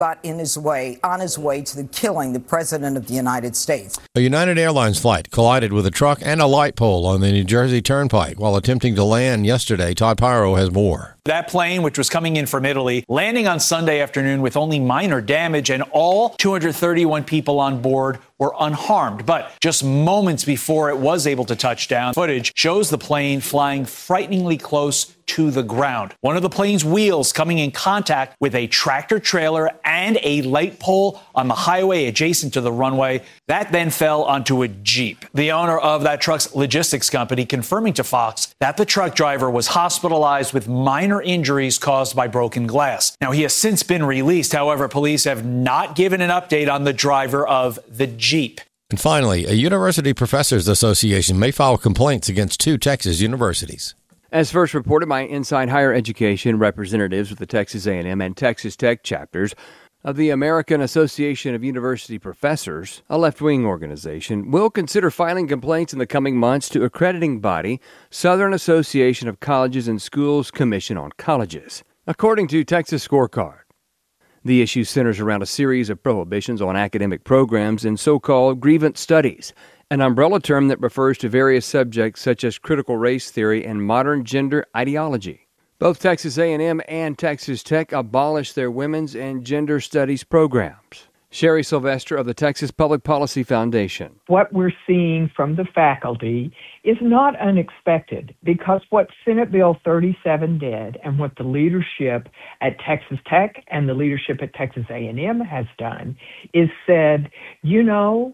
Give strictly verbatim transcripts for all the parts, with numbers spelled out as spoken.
got in his way, on his way to the killing the President of the United States. A United Airlines flight collided with a truck and a light pole on the New Jersey Turnpike while attempting to land yesterday. Todd Pyro has more. That plane, which was coming in from Italy, landing on Sunday afternoon with only minor damage, and all two hundred thirty-one people on board were unharmed. But just moments before it was able to touch down, footage shows the plane flying frighteningly close to the ground. One of the plane's wheels coming in contact with a tractor trailer and a light pole on the highway adjacent to the runway. That then fell onto a Jeep. The owner of that truck's logistics company confirming to Fox that the truck driver was hospitalized with minor injuries caused by broken glass. Now, he has since been released. However, police have not given an update on the driver of the Jeep. And finally, a University Professors Association may file complaints against two Texas universities. As first reported by Inside Higher Education, representatives with the Texas A and M and Texas Tech chapters of the American Association of University Professors, a left-wing organization, will consider filing complaints in the coming months to accrediting body Southern Association of Colleges and Schools Commission on Colleges, according to Texas Scorecard. The issue centers around a series of prohibitions on academic programs and so-called grievance studies, an umbrella term that refers to various subjects such as critical race theory and modern gender ideology. Both Texas A and M and Texas Tech abolished their women's and gender studies programs. Sherry Sylvester of the Texas Public Policy Foundation. What we're seeing from the faculty is not unexpected, because what Senate Bill thirty-seven did and what the leadership at Texas Tech and the leadership at Texas A and M has done is said, you know,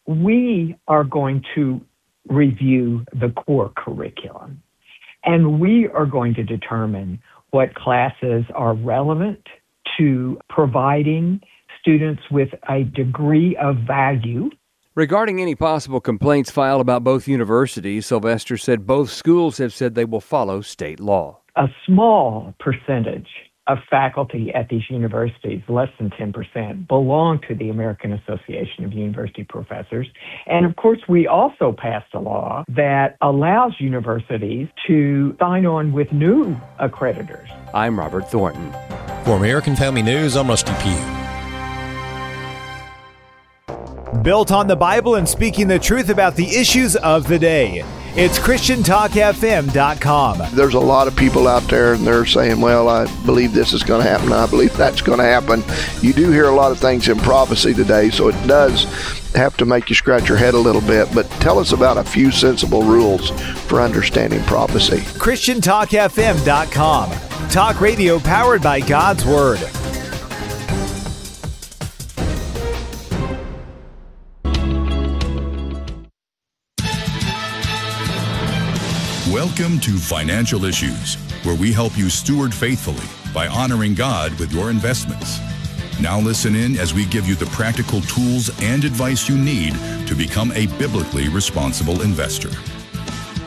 we are going to review the core curriculum, and we are going to determine what classes are relevant to providing students with a degree of value. Regarding any possible complaints filed about both universities, Sylvester said both schools have said they will follow state law. A small percentage of faculty at these universities, less than ten percent, belong to the American Association of University Professors. And of course, we also passed a law that allows universities to sign on with new accreditors. I'm Robert Thornton. For American Family News, I'm Rusty Pugh. Built on the Bible and speaking the truth about the issues of the day. It's Christian Talk F M dot com. There's a lot of people out there and they're saying, well, I believe this is going to happen. I believe that's going to happen. You do hear a lot of things in prophecy today, so it does have to make you scratch your head a little bit. But tell us about a few sensible rules for understanding prophecy. Christian Talk F M dot com. Talk radio powered by God's Word. Welcome to Financial Issues, where we help you steward faithfully by honoring God with your investments. Now listen in as we give you the practical tools and advice you need to become a biblically responsible investor.